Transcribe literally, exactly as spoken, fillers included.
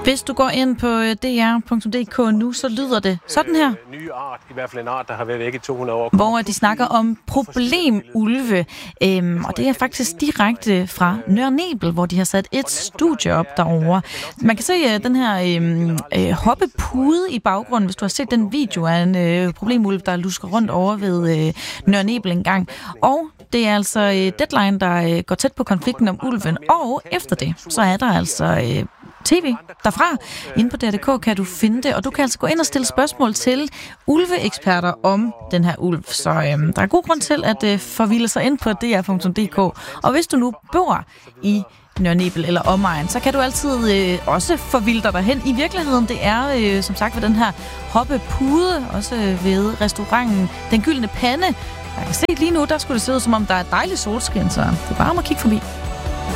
Hvis du går ind på d r punktum d k nu, så lyder det sådan her. Ny art, i hvert fald en art, der har været væk i to hundrede år. Hvor de snakker om problemulve, øhm, og det er faktisk direkte fra Nørre Nebel, hvor de har sat et studie op derovre. Man kan se uh, den her øhm, øh, hoppepude i baggrunden, hvis du har set den video af en øh, problemulve, der lusker rundt over ved øh, Nørre Nebel engang. Og det er altså øh, Deadline, der øh, går tæt på konflikten om ulven, og efter det, så er der altså øh, tv derfra. Inde på D R punktum d k kan du finde det, og du kan altså gå ind og stille spørgsmål til ulveeksperter om den her ulv. Så øhm, der er god grund til at øh, forvilde sig ind på d r punktum d k. Og hvis du nu bor i Nørre Nebel eller omegn, så kan du altid øh, også forvilde dig derhen. I virkeligheden, det er øh, som sagt ved den her hoppepude, også øh, ved restauranten Den Gyldne Pande. Jeg kan se lige nu, der skulle det se ud, som om der er dejligt solskin, så det er bare om at kigge forbi.